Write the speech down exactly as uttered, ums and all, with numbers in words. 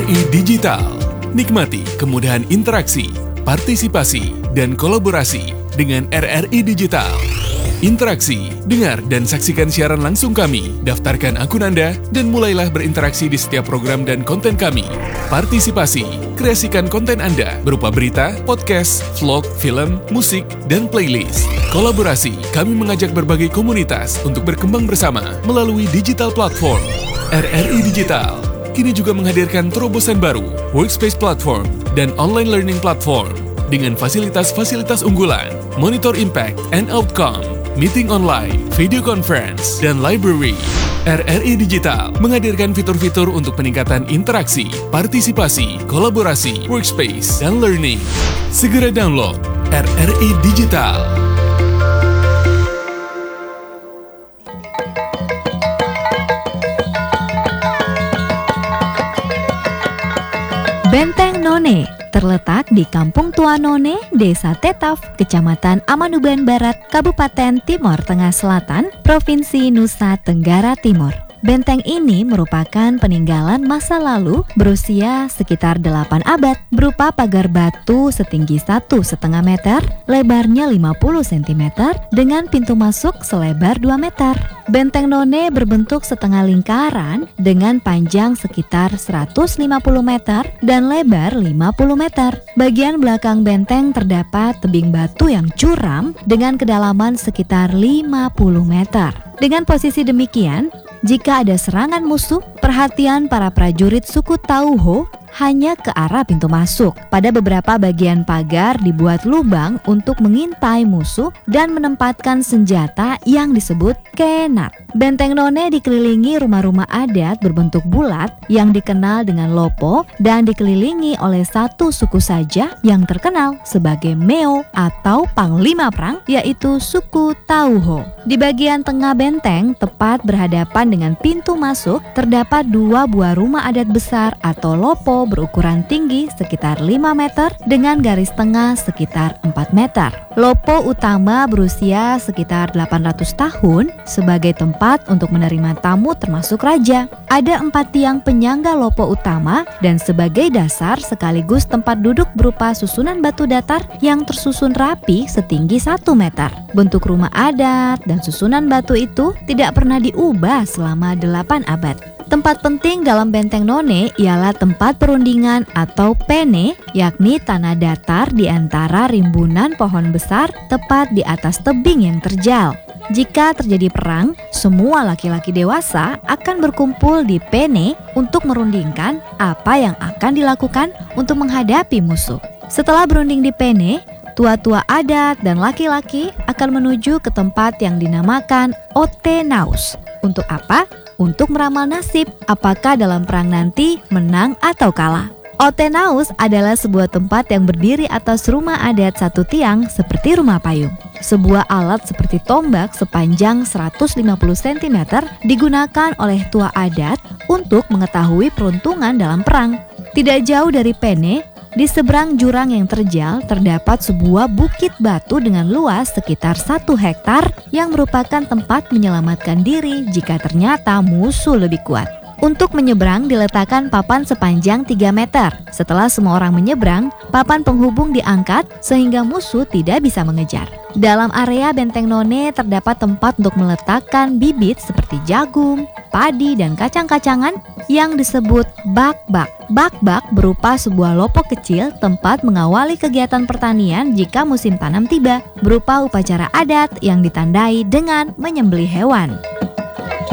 I Digital. Nikmati kemudahan interaksi, partisipasi, dan kolaborasi dengan R R I Digital. Interaksi, dengar dan saksikan siaran langsung kami, daftarkan akun Anda, dan mulailah berinteraksi di setiap program dan konten kami. Partisipasi, kreasikan konten Anda berupa berita, podcast, vlog, film, musik, dan playlist. Kolaborasi, kami mengajak berbagai komunitas untuk berkembang bersama melalui digital platform. R R I Digital kini juga menghadirkan terobosan baru, workspace platform, dan online learning platform dengan fasilitas-fasilitas unggulan, monitor impact and outcome, meeting online, video conference, dan library. R R I Digital menghadirkan fitur-fitur untuk peningkatan interaksi, partisipasi, kolaborasi, workspace, dan learning. Segera download R R I Digital. Benteng None terletak di Kampung Tua None, Desa Tetaf, Kecamatan Amanuban Barat, Kabupaten Timor Tengah Selatan, Provinsi Nusa Tenggara Timur. Benteng ini merupakan peninggalan masa lalu berusia sekitar delapan abad, berupa pagar batu setinggi satu koma lima meter, lebarnya lima puluh sentimeter, dengan pintu masuk selebar dua meter. Benteng None berbentuk setengah lingkaran dengan panjang sekitar seratus lima puluh meter dan lebar lima puluh meter. Bagian belakang benteng terdapat tebing batu yang curam dengan kedalaman sekitar lima puluh meter. Dengan posisi demikian, jika ada serangan musuh, perhatian para prajurit suku Tauho hanya ke arah pintu masuk. Pada beberapa bagian pagar dibuat lubang untuk mengintai musuh dan menempatkan senjata yang disebut kenat. Benteng None dikelilingi rumah-rumah adat berbentuk bulat yang dikenal dengan lopo dan dikelilingi oleh satu suku saja yang terkenal sebagai Meo atau panglima perang, yaitu suku Tauho. Di bagian tengah benteng, tepat berhadapan dengan pintu masuk, terdapat dua buah rumah adat besar atau lopo berukuran tinggi sekitar lima meter dengan garis tengah sekitar empat meter. Lopo utama berusia sekitar delapan ratus tahun sebagai tempat untuk menerima tamu termasuk raja. Ada empat tiang penyangga lopo utama dan sebagai dasar sekaligus tempat duduk berupa susunan batu datar yang tersusun rapi setinggi satu meter. Bentuk rumah adat dan susunan batu itu tidak pernah diubah selama delapan abad. Tempat penting dalam Benteng None ialah tempat perundingan atau pene, yakni tanah datar di antara rimbunan pohon besar tepat di atas tebing yang terjal. Jika terjadi perang, semua laki-laki dewasa akan berkumpul di pene untuk merundingkan apa yang akan dilakukan untuk menghadapi musuh. Setelah berunding di pene, tua-tua adat dan laki-laki akan menuju ke tempat yang dinamakan Otenaus. Untuk apa? Untuk meramal nasib, apakah dalam perang nanti menang atau kalah. Otenaus adalah sebuah tempat yang berdiri atas rumah adat satu tiang seperti rumah payung. Sebuah alat seperti tombak sepanjang seratus lima puluh sentimeter digunakan oleh tua adat untuk mengetahui peruntungan dalam perang. Tidak jauh dari pene, di seberang jurang yang terjal terdapat sebuah bukit batu dengan luas sekitar satu hektar yang merupakan tempat menyelamatkan diri jika ternyata musuh lebih kuat. Untuk menyeberang diletakkan papan sepanjang tiga meter. Setelah semua orang menyeberang, papan penghubung diangkat sehingga musuh tidak bisa mengejar. Dalam area Benteng None terdapat tempat untuk meletakkan bibit seperti jagung, padi, dan kacang-kacangan yang disebut bak-bak. Bak-bak berupa sebuah lopo kecil tempat mengawali kegiatan pertanian jika musim tanam tiba, berupa upacara adat yang ditandai dengan menyembelih hewan.